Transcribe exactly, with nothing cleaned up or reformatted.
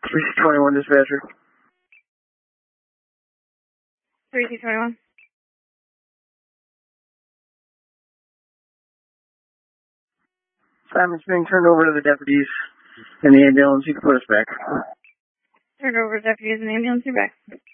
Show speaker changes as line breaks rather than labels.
three C twenty-one dispatcher.
three C twenty-one.
Simon's being turned over to the deputies and the ambulance. You can put us back.
Turned over to deputies and ambulance. You're back.